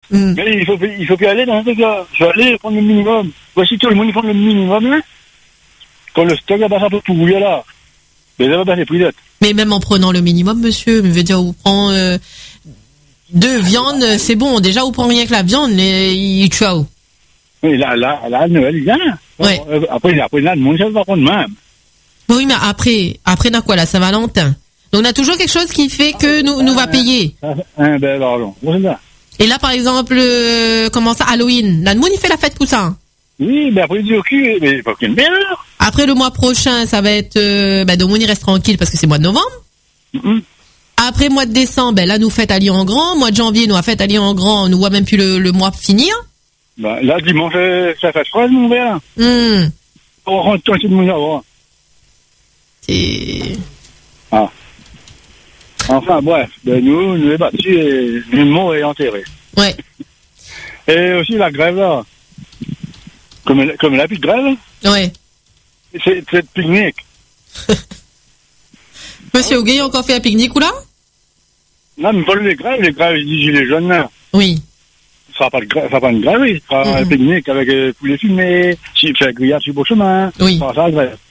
Mais il faut plus aller dans ce cas. Je vais aller prendre le minimum. Voici tout le monde, ils font le minimum, là. Quand le stock va passer un peu pourri, là. Mais ça va passer plus vite. Mais même en prenant le minimum, monsieur, je veux dire, vous prenez 2 viandes, c'est bon. Déjà, vous prenez rien que la viande, ciao. Oui, là, Noël, il vient. Ouais. Après, là, le monde, ça va prendre même. Oui, mais après, on a quoi, la Saint-Valentin? Donc, on a toujours quelque chose qui fait que nous va payer. Pardon. Et là, par exemple, comment ça, Halloween? Là, le monde, il fait la fête pour ça. Oui, mais après, il dit, ok, mais il faut qu'il y ait une belle heure. Après, le mois prochain, ça va être, donc, on y reste tranquille parce que c'est mois de novembre. Après, mois de décembre, là, nous fête à Lyon en grand. Mois de janvier, nous, à fête à Lyon en grand, on ne voit même plus le mois finir. Là, dimanche, ça fait froid, mon verre. On rentre tout de mon avant. Ah. Enfin, bref, nous est battus et le mort est enterré. Ouais. Et aussi la grève, là. Comme elle a plus de grève. Ouais. C'est pique-nique. Monsieur Auguet, il a encore fait un pique-nique ou là? Non, mais pas les grèves, ils disent les jeunes, là. Oui. Ça sera pas une grève, oui. Ça sera un pique-nique avec tous les fumées, si fait grillade sur le beau chemin. Oui. Ça sera la grève.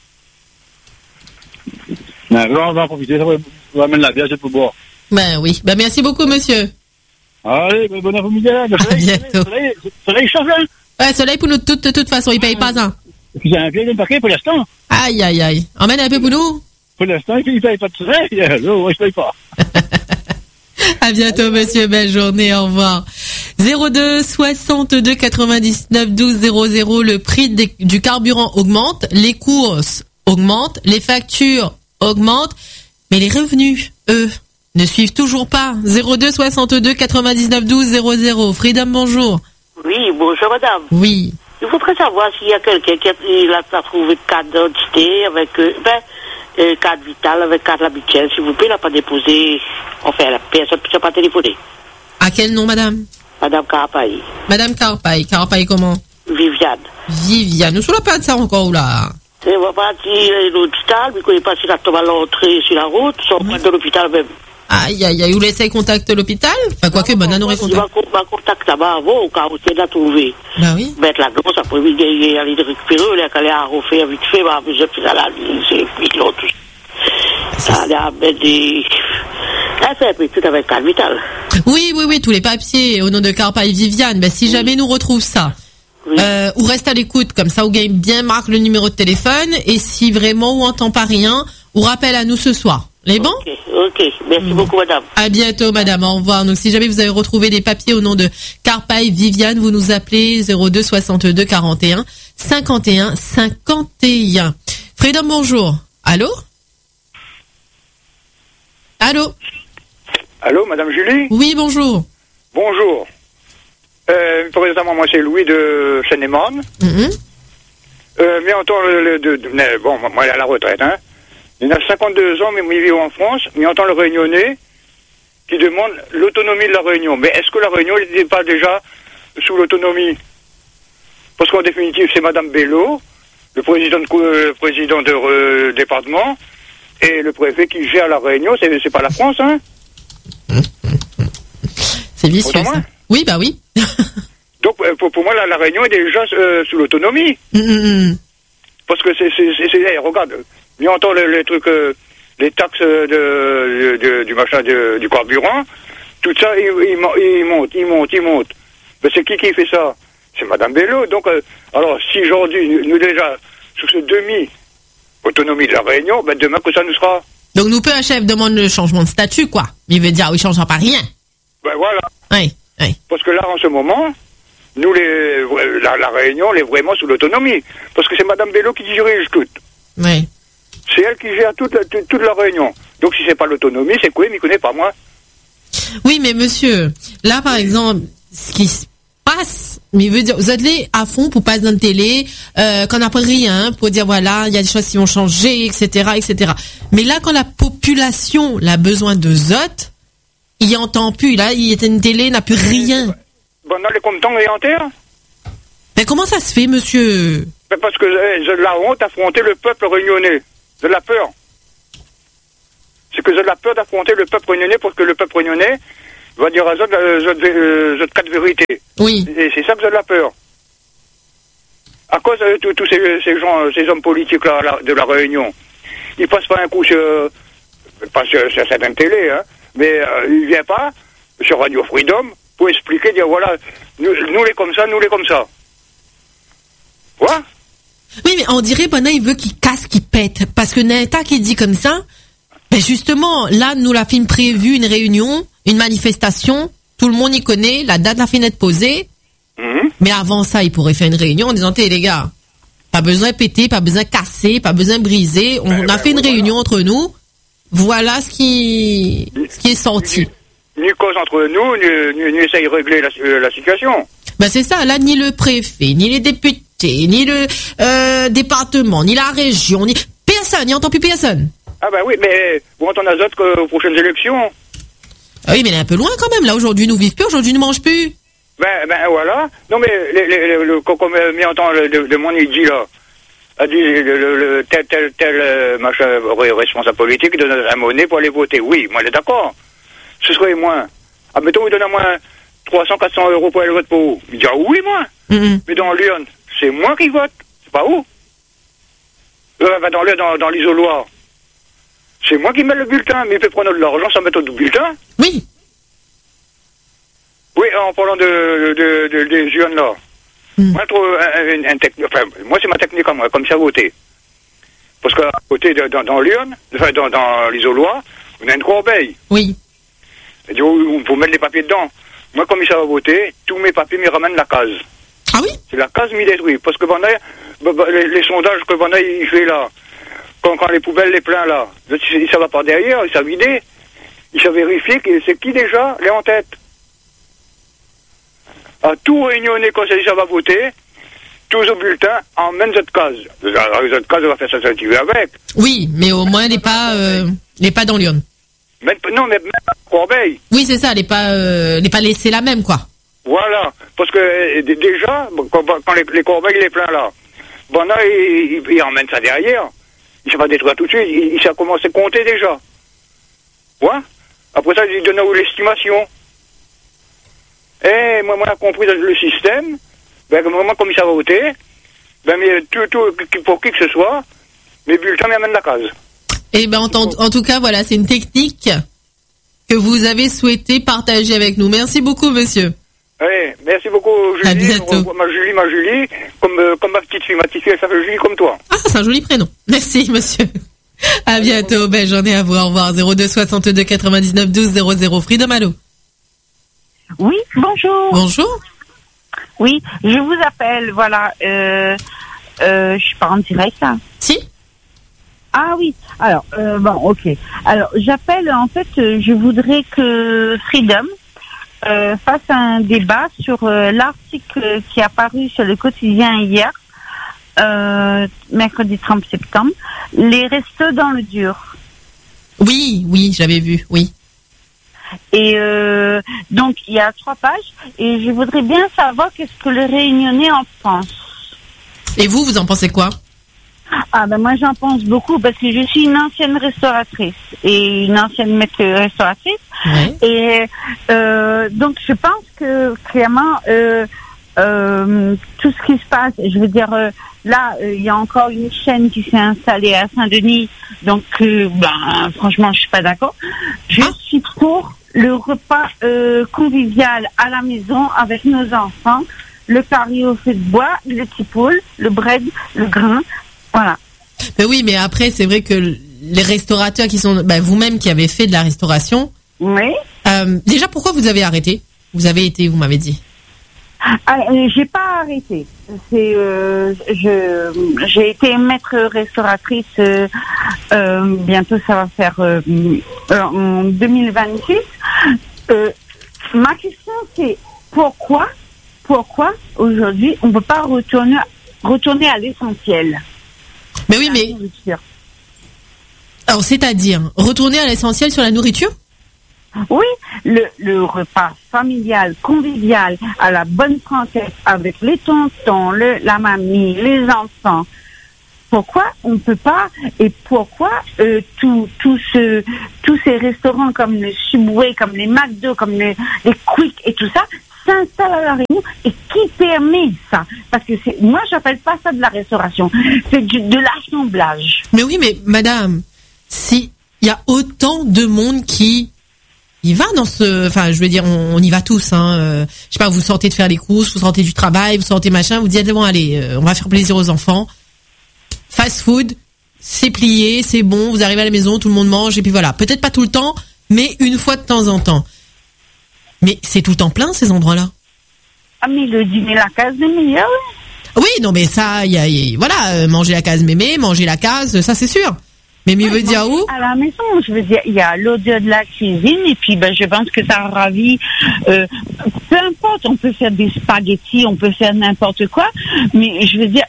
Mais on va en profiter, ça va amener la bière, c'est pour boire. Ben oui. Ben merci beaucoup, monsieur. Allez, bon après-midi, là. À bientôt. Soleil chauffe, hein. Ouais, soleil pour nous de toute façon, il paye pas un. J'ai un pied d'un paquet pour l'instant. Aïe, aïe, aïe. Emmène un peu pour nous. Pour l'instant, il paye pas de soleil. Non, je paye pas. À bientôt, monsieur. Belle journée. Au revoir. 02 62 99 12 00. Le prix du carburant augmente. Les courses augmentent. Les factures augmentent. Mais les revenus, eux, ne suivent toujours pas. 02 62 99 12 00. Freedom, bonjour. Oui, bonjour madame. Oui. Je voudrais savoir s'il y a quelqu'un qui a trouvé carte d'identité avec carte vitale avec carte habituelle, s'il vous plaît, il n'a pas déposé, enfin la personne ne peut pas téléphoner. À quel nom, madame? Madame Carapaille. Madame Carapaille. Carapaille comment? Viviane. Viviane. Nous sommes pas de ça encore ou là? On va partir à l'hôpital, mais qu'on n'est pas si la tombe à l'entrée sur la route, sans prendre de l'hôpital même. Aïe, aïe, aïe, vous laissez contact l'hôpital? Enfin, quoique, bon, on aurait contact. On va contact là-bas avant, au cas où c'est de la trouver. Bah oui. Mettre la grosse, après, il aller de récupérer, il aller à refaire vite fait, bah, je suis à la ligne, c'est puis l'autre. Ça a mettre des. Elle fait un peu tout avec carte vitale. Oui, tous les papiers au nom de Carapaille Viviane. Ben, si jamais nous retrouve ça. Oui. Ou reste à l'écoute, comme ça, ou gagne bien marque le numéro de téléphone, et si vraiment on entend pas rien, ou rappelle à nous ce soir. Les bons? Ok, merci beaucoup madame. À bientôt madame, au revoir. Donc si jamais vous avez retrouvé des papiers au nom de Carapaille Viviane, vous nous appelez 02 62 41 51 51. Freedom, bonjour. Allô? Allô? Allô, madame Julie? Oui, bonjour. Bonjour. Présentement, moi, c'est Louis de Seine-et-Marne. Mais en tant bon, moi, il est à la retraite, hein. Il a 52 ans, mais il vit en France. Mais en tant le Réunionnais, qui demande l'autonomie de la Réunion. Mais est-ce que la Réunion n'est pas déjà sous l'autonomie? Parce qu'en définitive, c'est madame Bello, le président de département, et le préfet qui gère la Réunion, c'est pas la France, hein? C'est vicieux, ça. Oui, bah oui. Donc, pour moi, la Réunion est déjà sous l'autonomie. Parce que c'est regarde, mais on entend les trucs, les taxes du machin du carburant, tout ça, il monte. Mais c'est qui fait ça? C'est madame Bello. Donc, alors, si aujourd'hui, nous déjà, sur ce demi-autonomie de la Réunion, ben demain que ça nous sera. Donc, nous peut un chef demande le changement de statut, quoi. Il veut dire, il changera pas rien. Ben voilà. Oui. Parce que là, en ce moment, nous, la Réunion, elle est vraiment sous l'autonomie. Parce que c'est madame Bello qui dirige tout. Oui. C'est elle qui gère toute la Réunion. Donc, si c'est pas l'autonomie, c'est quoi? Il m'y connaît pas, moi. Oui, mais monsieur, là, par exemple, ce qui se passe, mais il veut dire, vous êtes là à fond pour passer dans la télé, qu'on n'a pas rien, pour dire, voilà, il y a des choses qui vont changer, etc., etc. Mais là, quand la population a besoin de zot, il entend plus, là, il est une télé, n'a plus rien. Bon, dans les comptants et en terre? Mais comment ça se fait, monsieur? Parce que j'ai de la honte d'affronter le peuple réunionnais. De la peur. C'est que j'ai de la peur d'affronter le peuple réunionnais parce que le peuple réunionnais, va dire à eux autres quatre vérités. Oui. Et c'est ça que j'ai de la peur. À cause de tous ces gens, ces hommes politiques là, de la Réunion, ils passent pas un coup pas sur certaines télés, hein, mais ils viennent pas sur Radio Freedom pour expliquer, dire voilà, nous les comme ça, nous les comme ça. Quoi? Oui, mais on dirait, Bona, il veut qu'il casse, qu'il pète. Parce que Neta qui dit comme ça, ben justement, là, nous la film prévu, une réunion, une manifestation, tout le monde y connaît, la date la fin d'être posée. Mais avant ça, il pourrait faire une réunion en disant, les gars, pas besoin de péter, pas besoin de casser, pas besoin de briser. On a fait une réunion entre nous. Voilà ce qui est sorti. Ni cause entre nous, ni essaye de régler la situation. Ben c'est ça, là, ni le préfet, ni les députés, ni le département, ni la région, ni personne, n'y entend plus personne. Ah ben oui, mais vous entendez les autres aux prochaines élections. Ah oui, mais il est un peu loin quand même. Là, aujourd'hui, nous vivons plus, aujourd'hui, nous mange plus. Ben voilà. Non, mais comme m'y entend de mon dit là, a dit tel machin responsable politique donne la monnaie pour aller voter. Oui, moi, je suis d'accord. Ce serait moins. Ah, mettons, il donne à moins 300-400 euros pour aller voter pour vous. Il dit, ah oui, moi. Mais dans Lyon, c'est moi qui vote. C'est pas où. Dans l'isoloir. C'est moi qui mets le bulletin, mais il peut prendre de l'argent sans mettre au bulletin. Oui. Oui, en parlant des jeunes là. Moi, je trouve moi, c'est ma technique à moi, comme ça voter. Parce qu'à côté dans Lyon, dans l'isoloir, on a une corbeille. Oui. Et on peut mettre les papiers dedans. Moi, comme ça va voter, tous mes papiers me ramènent la case. Ah oui? C'est la case m'y détruit. Parce que les sondages que il fait là, quand les poubelles les plein là, ça va pas derrière, il s'est vidé. Il s'est vérifié que c'est qui déjà les en tête. À tout réunionné quand ça va voter, tous au bulletin emmènent cette case. Les autres cases, on va faire ça avec. Oui, mais au moins, elle n'est pas dans Lyon. Mais même Corbeil. Oui, c'est ça, elle n'est pas laissée la même, quoi. Voilà. Parce que déjà, quand les corbeilles les plein là, là, il emmène ça derrière. Il s'est pas détruire tout de suite. Il s'est commencé à compter déjà. Ouais. Après ça, il donne l'estimation. Et moi, j'ai compris dans le système, moi, comme ça va voter, mais tout, pour qui que ce soit, mes bulletins m'amènent la case. Eh ben, en tout cas, voilà, c'est une technique que vous avez souhaité partager avec nous. Merci beaucoup, monsieur. Oui, merci beaucoup, Julie. À bientôt. Ma Julie, comme ma petite fille, elle s'appelle Julie comme toi. Ah, c'est un joli prénom. Merci, monsieur. À bientôt. Belle journée à vous. Au revoir. 02 62 99 12 00. Freedom, allô. Oui, bonjour. Bonjour. Oui, je vous appelle, voilà. Je suis pas en direct, là. Si. Ah oui. Alors, ok. Alors, j'appelle, en fait, je voudrais que Freedom fasse un débat sur l'article qui est apparu sur le quotidien hier, mercredi 30 septembre, les restos dans le dur. Oui, j'avais vu, oui. Et donc, il y a 3 pages, et je voudrais bien savoir qu'est-ce que les Réunionnais en pensent. Et vous en pensez quoi? Ah ben moi j'en pense beaucoup parce que je suis une ancienne restauratrice et une ancienne maître restauratrice. Ouais. Et donc je pense que clairement tout ce qui se passe, je veux dire là il y a encore une chaîne qui s'est installée à Saint-Denis, donc franchement je suis pas d'accord. Je suis pour le repas convivial à la maison avec nos enfants, le curry au feu de bois, le tipoule, le bread, le grain. Voilà. Mais oui, mais après, c'est vrai que les restaurateurs qui sont, vous-même qui avez fait de la restauration. Oui. Déjà, pourquoi vous avez arrêté? Vous m'avez dit. J'ai pas arrêté. J'ai été maître restauratrice. Bientôt, ça va faire en 2026. Ma question, c'est pourquoi aujourd'hui on peut pas retourner à l'essentiel? Mais oui, mais alors c'est-à-dire retourner à l'essentiel sur la nourriture? Oui, le repas familial, convivial, à la bonne française, avec les tontons, la mamie, les enfants. pourquoi on ne peut pas, et pourquoi tous ces restaurants comme le Subway, comme les McDo, comme les Quick et tout ça, s'installent à La Réunion, et qui permet ça? Parce que moi, j'appelle pas ça de la restauration, c'est de l'assemblage. Mais oui, mais madame, si il y a autant de monde qui y va dans enfin, je veux dire, on y va tous, hein. Je sais pas, vous sortez de faire les courses, vous sortez du travail, vous sortez machin, vous dites bon, allez, on va faire plaisir aux enfants. Fast food, c'est plié, c'est bon, vous arrivez à la maison, tout le monde mange, et puis voilà. Peut-être pas tout le temps, mais une fois de temps en temps. Mais c'est tout le temps plein, ces endroits-là. Ah, mais le dîner la case de meilleur, oui. Oui, non, mais ça, voilà, manger la case mémé, manger la case, ça c'est sûr. Mais mieux veut dire où? À la maison, je veux dire, il y a l'odeur de la cuisine, et puis je pense que ça ravit. Peu importe, on peut faire des spaghettis, on peut faire n'importe quoi, mais je veux dire,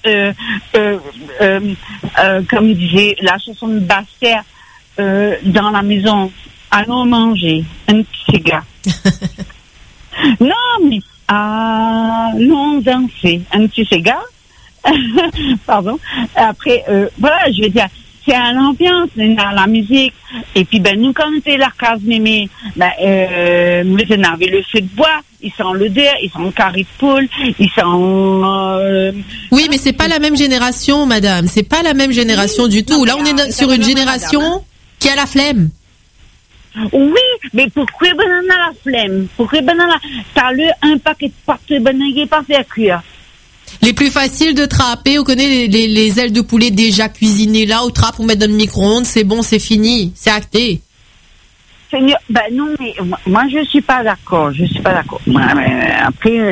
comme disait la chanson de Bastère, dans la maison, allons manger un petit cigare. Non, mais allons danser un petit cigare. Pardon. Après, voilà, je veux dire, c'est à l'ambiance, à la musique. Et puis, nous, quand on était la case mémé, on avait le feu de bois, ils sont l'odeur, ils sont le carré de poule, ils sont... Oui, mais c'est pas la même génération, madame. C'est pas la même génération du tout. Là, on est sur une génération qui a la flemme. Oui, mais pourquoi on a la flemme? Pourquoi t'as un paquet de pâtes de pas faire cuire? Les plus faciles de trapper, on connaît les ailes de poulet déjà cuisinées là, au trappe, on met dans le micro-ondes, c'est bon, c'est fini, c'est acté. Seigneur, non, mais moi je suis pas d'accord, Après,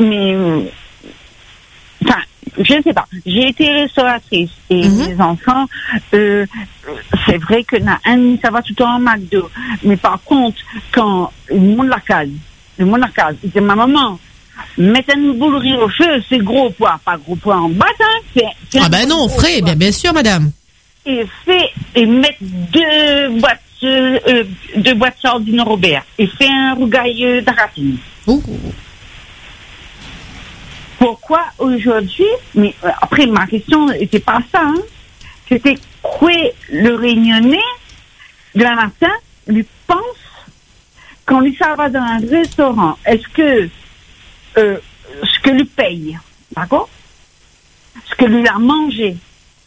enfin, je ne sais pas. J'ai été restauratrice et mes enfants, c'est vrai que ça va tout le temps en McDo. Mais par contre, quand le monde la case, il dit ma maman, mettre une boulerie au feu, c'est gros poids, pas gros poids en bas, hein. Ah ben non, frais, bien sûr, madame. Et mettre deux boîtes sardines Robert et fait un rougail d'arachide. Pourquoi aujourd'hui? Mais après, ma question n'était pas ça, hein. C'était quoi le Réunionnais de la matin lui pense quand lui ça va dans un restaurant? Est-ce que ce que lui paye, d'accord? Ce que lui a mangé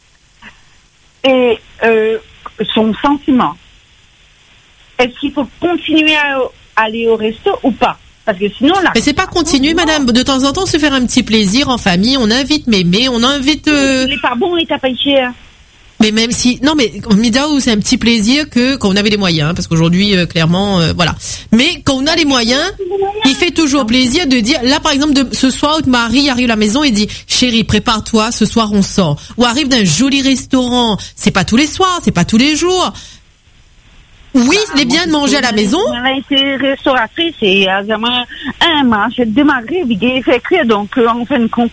et son sentiment. Est-ce qu'il faut continuer à aller au resto ou pas? Parce que sinon, là. Mais c'est pas continuer, madame. De temps en temps, se faire un petit plaisir en famille. On invite mémé, on invite. Il est pas bon, il t'a pas cher. Mais même si, non, mais Midaou, c'est un petit plaisir que quand on avait les moyens, parce qu'aujourd'hui, clairement, voilà. Mais quand on a les moyens, il fait toujours plaisir de dire, là, par exemple, ce soir, Marie arrive à la maison et dit, chérie, prépare-toi, ce soir on sort. Ou arrive d'un joli restaurant. C'est pas tous les soirs, c'est pas tous les jours. Oui, c'est bien de manger à la maison. Elle été restauratrice et moi, j'ai démarré, il fait cuire, donc en fin de compte,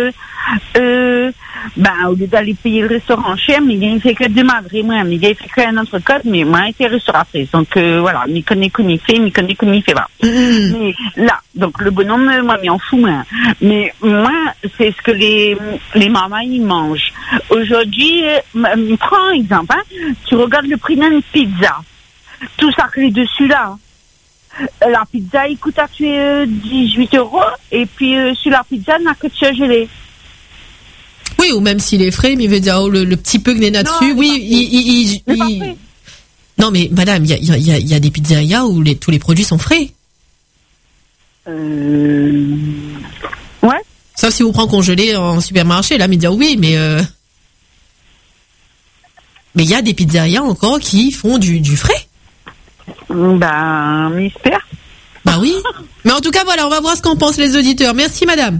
au lieu d'aller payer le restaurant cher, mais il fait que démarrer moi, il fait que un entrecôte, mais moi, j'ai été restauratrice, donc voilà, il connaît comment il fait pas. Mais là, donc le bonhomme, moi, il en fout moins. Mais moi, c'est ce que les mamans, ils mangent. Aujourd'hui, prends un exemple, hein, tu regardes le prix d'une pizza. Tout ça que dessus là. La pizza, il coûte à tuer 18 €. Et puis, sur la pizza, il n'a que de surgelé. Oui, ou même s'il est frais, mais il veut dire, le petit peu que n'est là-dessus. Oui, non, mais madame, il y a des pizzerias où tous les produits sont frais. Ouais. Sauf si vous prenez congelé en supermarché, là, mais dire oui, mais il y a des pizzerias encore qui font du frais. J'espère. Bah oui. Mais en tout cas, voilà, on va voir ce qu'en pensent les auditeurs. Merci, madame.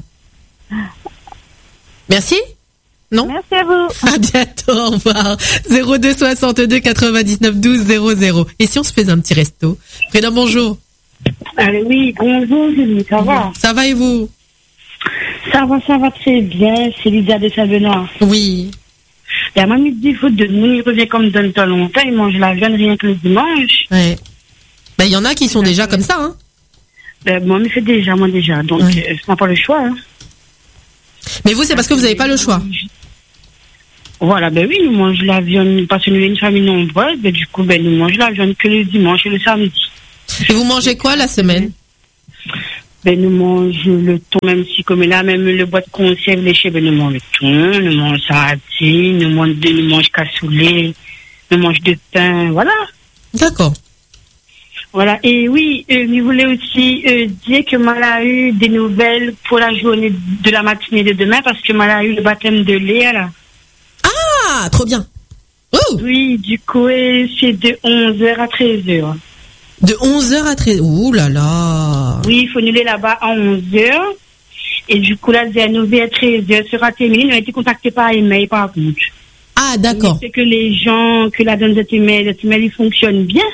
Merci. Non? Merci à vous. À bientôt, au revoir. 02 62 99 12 00. Et si on se faisait un petit resto? Prénom, bonjour. Oui, bonjour, Julie, ça va? Ça va et vous? Ça va très bien, c'est Lydia de Saint-Benoît. Oui. La mamie dit, faut de nous, il revient comme dans le temps longtemps, il mange la viande rien que le dimanche. Ouais. Il y en a qui sont déjà comme ça, hein. Moi, je fais déjà, donc je n'ai pas le choix, hein. Mais vous, c'est parce que vous n'avez pas le choix. Voilà, ben oui, nous mangeons la viande, parce que nous sommes une famille nombreuse, ben du coup, ben nous mangeons la viande que le dimanche et le samedi. Et vous mangez quoi la semaine? Ben nous mangeons le thon, même si comme là, même le bois de conserve léché, ben nous mangeons le thon, nous mangeons sardine, nous mangeons cassoulet, nous mangeons de pain, voilà. D'accord. Voilà, et oui, je voulais aussi dire que moi, a eu des nouvelles pour la journée de la matinée de demain, parce que moi, a eu le baptême de Léa, là. Ah, trop bien. Oh. Oui, du coup, c'est de 11h à 13h. De 11h à 13h. Ouh là là. Oui, il faut nous aller là-bas à 11h. Et du coup, là, à 9h à 13h sera terminé. Nous avons été contactés par email, par contre. Ah, d'accord. C'est que les gens, que la donne de email, il fonctionne bien.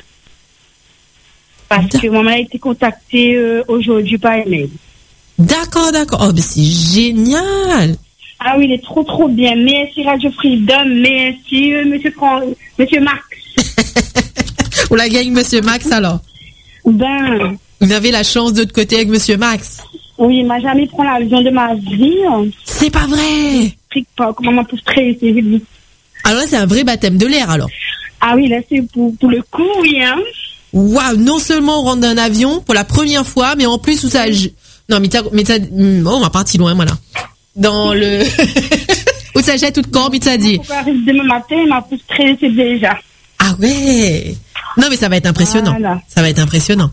Parce que maman a été contactée aujourd'hui par email. D'accord, d'accord. Oh, mais c'est génial. Ah oui, il est trop, trop bien. Merci Radio Freedom. Merci, Monsieur Max. On la gagne, Monsieur Max, alors. Ben. Vous avez la chance de l'autre côté avec Monsieur Max. Oui, il m'a jamais pris l'avion de ma vie. C'est pas vrai. Pas, comment maman peut stresser, je dis. Alors là, c'est un vrai baptême de l'air, alors. Ah oui, là, c'est pour le coup, oui, hein. Waouh, non seulement on rentre d'un avion pour la première fois, mais en plus, où ça... Non, mais t'as... Oh, on va partir loin, moi, là. Dans le... où ça jette tout le corps, mais t'as dit. Quand arrive demain matin, il m'a plus stressé déjà. Ah ouais. Non, mais ça va être impressionnant. Voilà. Ça va être impressionnant.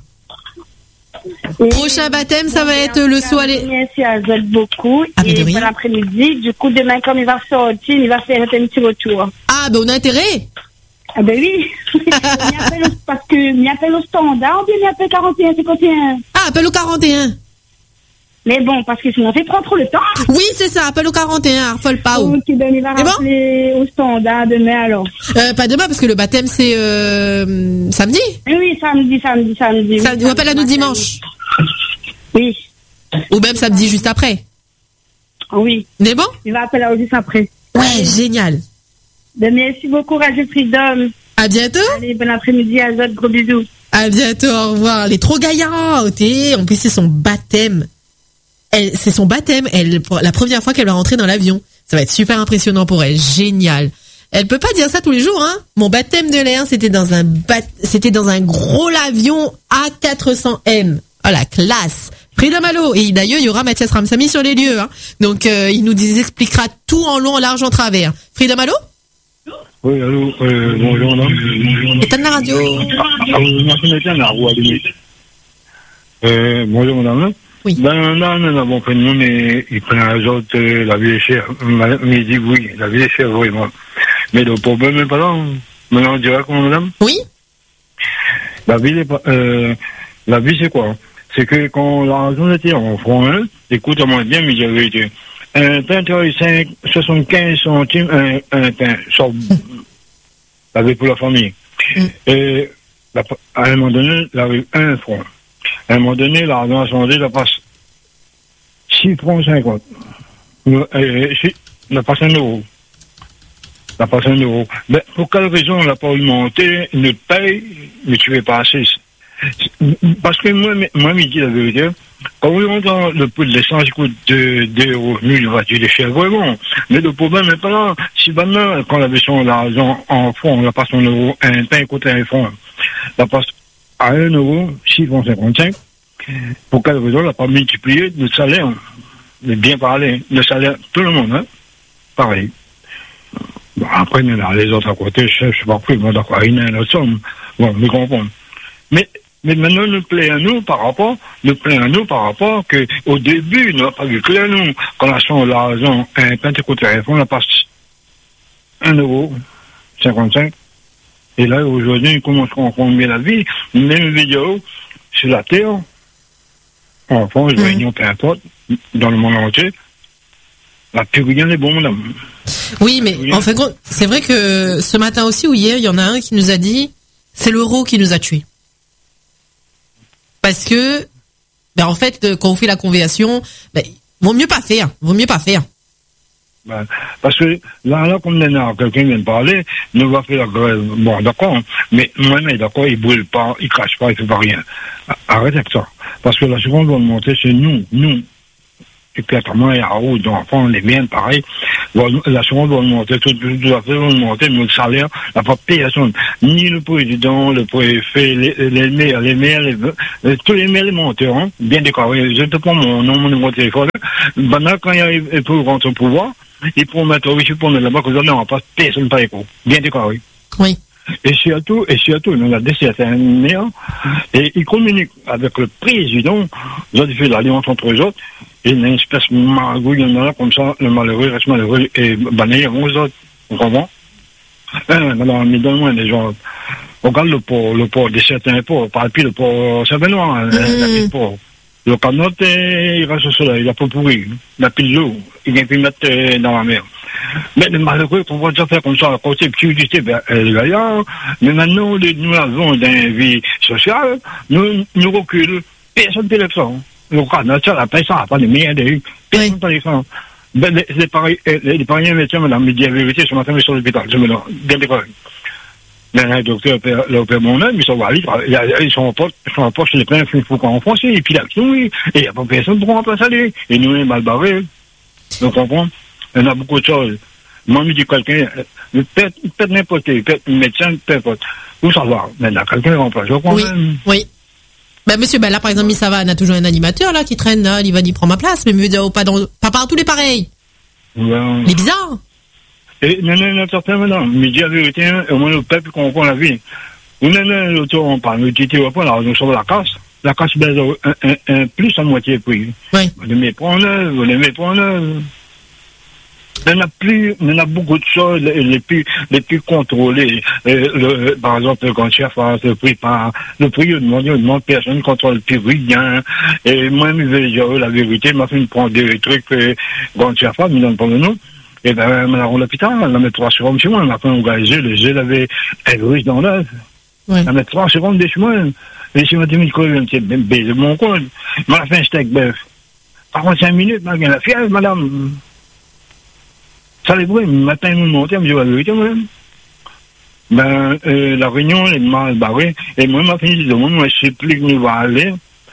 Et prochain baptême, ça va être le soir. Merci à Zod beaucoup. Ah, et bon après-midi, du coup, demain, comme il va sortir, il va faire un petit retour. Ah, ben on a intérêt. Ah ben oui. Parce que il appelle au standard, ou bien il appelle 41, 51. Ah, appelle au 41. Mais bon, parce que sinon, on fait trop le temps. Oui, c'est ça, appelle au 41, affole pas. Ok, ben il va rappeler au standard demain alors. Pas demain, parce que le baptême, c'est samedi. Oui, samedi. Ou appelle à nous dimanche. Oui. Ou même samedi juste après. Oui. Mais bon? Il va appeler juste après. Ouais, génial. Ben, merci beaucoup, Radio Freedom. À bientôt. Allez, bon après-midi à Zod, gros bisous. À bientôt, au revoir. Elle est trop gaillarde. En plus, c'est son baptême. C'est son baptême. La première fois qu'elle va rentrer dans l'avion. Ça va être super impressionnant pour elle. Génial. Elle peut pas dire ça tous les jours, hein. Mon baptême de l'air, c'était dans un gros avion A400M. Oh, la classe. Freedom Allo. Et d'ailleurs, il y aura Mathias Ramsamy sur les lieux, hein. Donc, il nous expliquera tout en long, en large, en travers. Freedom Allo? Oui, allô, bonjour, madame. Éteins la radio. Bonjour, madame. Oui. Nous avons pris nous, mais ils prennent les autres, la vie est chère. Mais ils disent oui, la vie est chère, vraiment. Mais le problème n'est pas là. Maintenant, on dirait comment, madame? Oui. La vie, c'est quoi? C'est que quand l'argent était en francs, hein, écoute-moi bien, mais j'avais été. Un pain 75 centimes, un pain, ça, avec pour la famille. Et à un moment donné, il avait 1 franc. À un moment donné, l'argent a changé, il passe 6 francs 50. Il passe 1 euro. Il passe 1 euro. Mais pour quelle raison on n'a pas augmenté notre paye, mais tu veux pas assez? Parce que moi, je dis la vérité, quand on entend le prix de l'essence qui coûte 2 euros, nous, il va dire les chers vraiment. Mais le problème n'est pas là. Si maintenant, quand on avait son argent en francs, on la passe en euros, un pain coûte 1 franc, la passe à 1 euro, 6 francs 55. Pour quelle raison on n'a pas multiplié le salaire? Mais bien parlé, le salaire, tout le monde, hein? Pareil. Bon, après, les autres à côté, je ne sais pas plus, d'accord, il y a une autre somme. Bon, nous comprenons. Mais maintenant, nous plaignons par rapport que, au début, nous n'avons pas vu clair, nous, quand on a son l'argent, un pain de côté téléphone, on a passé 1 euro 55. Et là, aujourd'hui, nous commençons à comprendre bien la vie. Même vidéo sur la terre, en France, réunion, peu importe, dans le monde entier, là, plus rien n'est bon, madame. Oui, mais en fait, c'est vrai que ce matin aussi ou hier, il y en a un qui nous a dit, c'est l'euro qui nous a tués. Parce que, en fait, quand on fait la conversion, vaut mieux pas faire. Parce que là, comme quelqu'un vient de parler, nous va faire la grève. Bon, d'accord, mais moi-même, d'accord, il brûle pas, il crache pas, il fait pas rien. Arrêtez avec ça. Parce que la seconde doit monter, c'est nous. et puis attends-moi, il y a où, d'enfants, les miens, pareil. L'assurance va augmenter, tout à fait va augmenter, mais le salaire n'a pas payé personne. Ni le président, le préfet, les maires, tous les maires élémentaires, hein, bien décorés. Je te prends mon nom, mon numéro de téléphone. Maintenant, quand il arrive pour rentrer au pouvoir, ils promettent, oui, je promets là-bas que jamais on va pas personne par écho. Bien décoré. Oui. Et surtout, on a des certains maires, et ils communiquent avec le président, ils ont fait l'alliance entre eux autres, et il y a une espèce de magouille, il y en a là, comme ça, le malheureux reste malheureux, et banné avant eux autres. Vous comprenez? Maintenant, mais donne-moi des gens, regarde le port de certains ports, par exemple, le port Saint-Benoît, le port. Le canot, il reste au soleil, il a pas pourri, il a pile l'eau, il a pu mettre dans la mer. Mais le malheureux, qu'on va déjà faire comme ça, à côté, petit unité, les gaillards, mais maintenant, nous avons une vie sociale, nous reculons, personne ne fait ça. Le canot, ça, la paix, ça n'a pas de meilleurs des personne ne fait ça. Les pareils médecins, madame, me dit la vérité, ce matin, je suis sur l'hôpital, je me dis, bien décoré. Le docteur opère mon âme, ils sont en poste, les pleins, il faut qu'on France, et puis l'action, et il n'y a pas personne pour remplacer aller. Et nous, on est mal barrés. Donc, on comprend. Il y en a beaucoup de choses. Moi, je me dis quelqu'un, peut-être n'importe qui, peut-être un médecin, peu importe. Où ça va? Maintenant, quelqu'un remplace, je crois. Oui. Ben, monsieur, là, par exemple, ça va, on a toujours un animateur, là, qui traîne, là, il va dire, prends ma place, mais pas partout les pareils. Ouais. Il est bizarre. Et non, certain, madame, mais dis la vérité, au moins le peuple comprend la vie. Ou non, l'autre, on parle, nous disons, nous sommes la casse. La casse, un plus à moitié prix. Oui. Vous les mettez en œuvre. Il y en a beaucoup de choses les plus contrôlées. Par exemple, quand chef a le prix, il demande personne contrôle le prix, rien. Et moi-même, je vais dire la vérité, m'a fait prendre des trucs, quand chef a, me donne pas le nom. Et ben, on l'hôpital, on a mis 3 secondes chez moi, on a fait engagé, les gels avaient égoïste dans l'œuf. Ouais. On a mis 3 secondes de chez moi. Et si on a dit, mais un petit baiser de mon compte, on a fait un steak bœuf. 45 minutes, on a la fièvre, madame. Ça les bruits, le matin, nous montons, on me dit la vérité, moi-même. Ben, la réunion, elle est mal barrée. Et moi, ma fille, moi, je sais plus que nous va aller.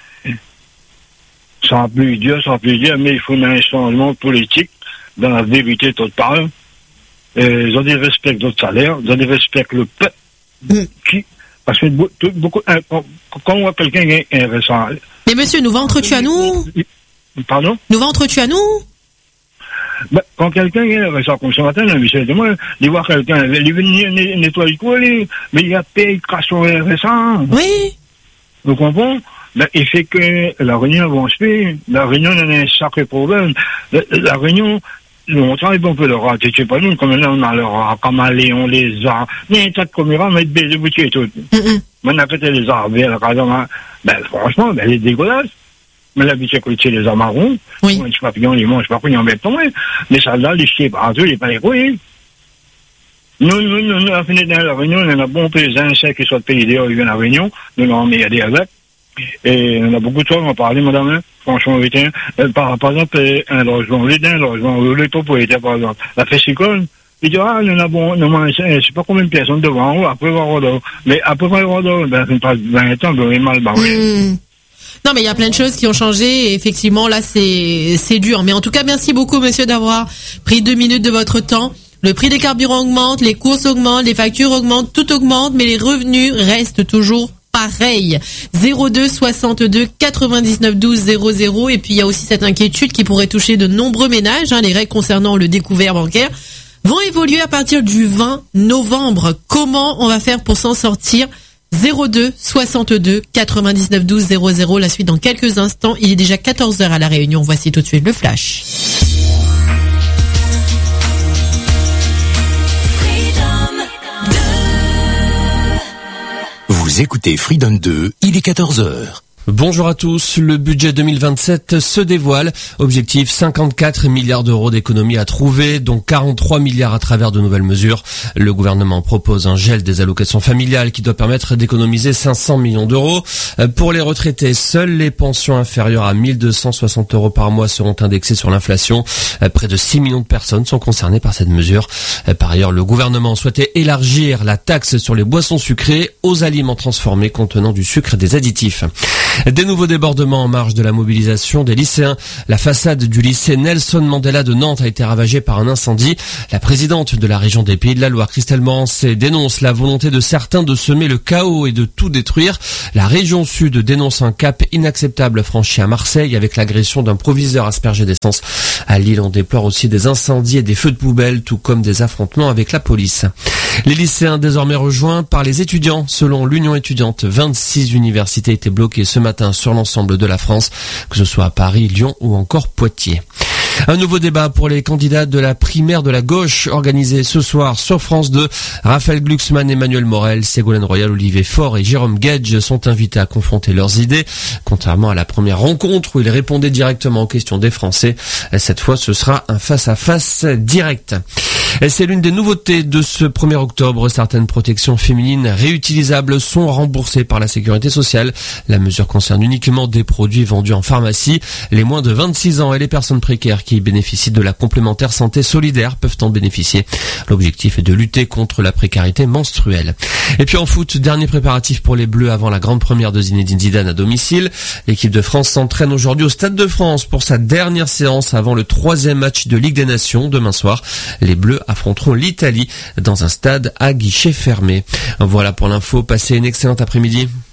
Sans plus dire, mais il faut un changement politique. Dans la vérité totale, ils ont des respects d'autres salaires, ils ont des respects le peuple, parce que beaucoup, quand on voit quelqu'un qui est récent. Mais monsieur, nous ventres-tu à nous? Pardon? Nous ventres-tu à nous? Ben, quand quelqu'un est récent, comme ce matin, il voit quelqu'un, il vient nettoyer quoi, mais il a payé, il casse son récent. Oui. Vous comprenez? Ben, il fait que la réunion va se faire. La réunion, on a un sacré problème. La réunion, on travaille un peu le rat, tu sais pas nous, comme là, on a le rat, comme aller, on les a, il y a un tas de caméras, mais des boutiques et tout. Maintenant, peut-être les arbres, ben, franchement, ben, elle est dégueulasse. Mais l'habitude, c'est les arbres marrons. Oui. Les papillons, les manches, pas qu'on y en met pas moins. Mais ça, là, les chiens partout, les palais, nous, à la fin de la réunion, on a bon peu d'insectes qui sont payés dehors, ils viennent à la réunion, nous, on met des avec. Et on a beaucoup de choses, on va parler, madame, franchement, par exemple, un logement, le propriétaire, par exemple, la festicole, il dit, on a bon, je sais pas combien de personnes devant, après, mais après, ben, c'est pas 20 ans, on est mal barré. Non, mais il y a plein de choses qui ont changé, et effectivement, là, c'est dur. Mais en tout cas, merci beaucoup, monsieur, d'avoir pris 2 minutes de votre temps. Le prix des carburants augmente, les courses augmentent, les factures augmentent, tout augmente, mais les revenus restent toujours pareil. 02 62 99 12 00. Et puis il y a aussi cette inquiétude qui pourrait toucher de nombreux ménages. Les règles concernant le découvert bancaire vont évoluer à partir du 20 novembre. Comment on va faire pour s'en sortir? 02 62 99 12 00. La suite dans quelques instants. Il est déjà 14h à La Réunion. Voici tout de suite le flash. Vous écoutez Freedom 2, il est 14h. Bonjour à tous, le budget 2027 se dévoile. Objectif 54 milliards d'euros d'économies à trouver, dont 43 milliards à travers de nouvelles mesures. Le gouvernement propose un gel des allocations familiales qui doit permettre d'économiser 500 millions d'euros. Pour les retraités, seules les pensions inférieures à 1260 euros par mois seront indexées sur l'inflation. Près de 6 millions de personnes sont concernées par cette mesure. Par ailleurs, le gouvernement souhaitait élargir la taxe sur les boissons sucrées aux aliments transformés contenant du sucre et des additifs. Des nouveaux débordements en marge de la mobilisation des lycéens. La façade du lycée Nelson Mandela de Nantes a été ravagée par un incendie. La présidente de la région des Pays de la Loire, Christelle Morancé, dénonce la volonté de certains de semer le chaos et de tout détruire. La région sud dénonce un cap inacceptable franchi à Marseille avec l'agression d'un proviseur aspergé d'essence. À Lille, on déplore aussi des incendies et des feux de poubelle, tout comme des affrontements avec la police. Les lycéens désormais rejoints par les étudiants. Selon l'Union étudiante, 26 universités étaient bloquées ce matin sur l'ensemble de la France, que ce soit à Paris, Lyon ou encore Poitiers. Un nouveau débat pour les candidats de la primaire de la gauche organisée ce soir sur France 2. Raphaël Glucksmann, Emmanuel Morel, Ségolène Royal, Olivier Faure et Jérôme Gage sont invités à confronter leurs idées. Contrairement à la première rencontre où ils répondaient directement aux questions des Français, cette fois ce sera un face-à-face direct. Et c'est l'une des nouveautés de ce 1er octobre. Certaines protections féminines réutilisables sont remboursées par la Sécurité sociale. La mesure concerne uniquement des produits vendus en pharmacie. Les moins de 26 ans et les personnes précaires qui bénéficient de la complémentaire santé solidaire peuvent en bénéficier. L'objectif est de lutter contre la précarité menstruelle. Et puis en foot, dernier préparatif pour les Bleus avant la grande première de Zinedine Zidane à domicile. L'équipe de France s'entraîne aujourd'hui au Stade de France pour sa dernière séance avant le 3e match de Ligue des Nations demain soir. Les Bleus affronteront l'Italie dans un stade à guichet fermé. Voilà pour l'info, passez une excellente après-midi.